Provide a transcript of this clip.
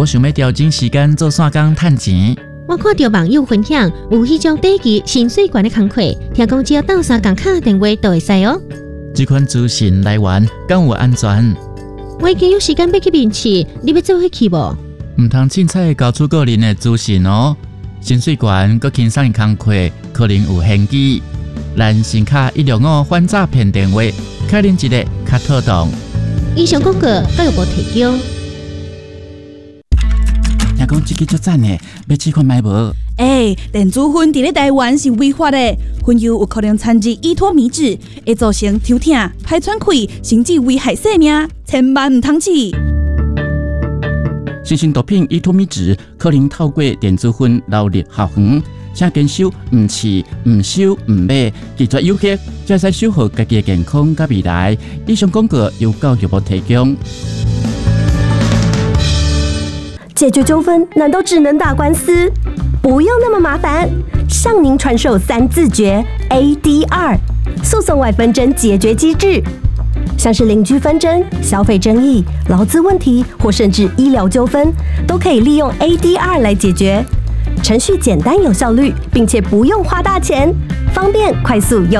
我想要调整时间做线工赚钱。 我看到网友分享有迄种短期薪水悬的工课，听讲只要斗3工打电话就会使哦。 这款资讯来源敢有安全？ 我已经有时间要去面试，你要做伙去无？ 唔通凊彩交出个人的资讯哦。薪水悬佮轻松的工课可能有限制。咱先卡165反诈骗电话，确认一个较妥当。 以上广告教育部提供。 听讲这个足赞的，要试看卖无？ 电子烟伫咧台湾是违法的，烟油有可能掺入依托米脂，会造成抽痛、排喘气，甚至危害生命，千万唔通试。 新型毒品依托米脂可能透过电子烟流入校园，请坚守唔试、唔收、唔买，拒绝有害，才使守护家己的健康甲未来。以上广告由教育部提供。 解决纠纷难道只能打官司？不用那么麻烦，向您传授3字诀 ADR 诉讼外纷争解决机制。像是邻居纷争、消费争议、劳资问题或甚至医疗纠纷，都可以利用 ADR 来解决。程序简单有效率，并且不用花大钱，方便快速又